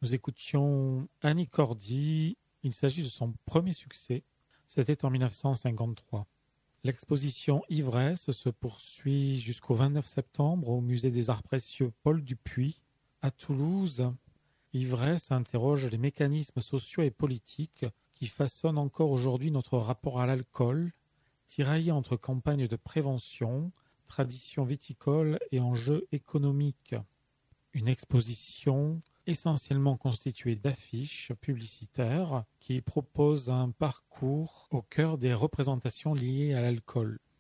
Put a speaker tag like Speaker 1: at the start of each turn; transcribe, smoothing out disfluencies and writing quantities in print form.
Speaker 1: Nous écoutions Annie Cordy. Il s'agit de son premier succès. C'était en 1953. L'exposition Ivresse se poursuit jusqu'au 29 septembre au Musée des Arts Précieux Paul Dupuy. À Toulouse, Ivresse interroge les mécanismes sociaux et politiques qui façonnent encore aujourd'hui notre rapport à l'alcool, tiraillé entre campagnes de prévention, traditions viticoles et enjeux économiques. Une exposition essentiellement constituée d'affiches publicitaires qui proposent un parcours au cœur des représentations liées à l'alcool.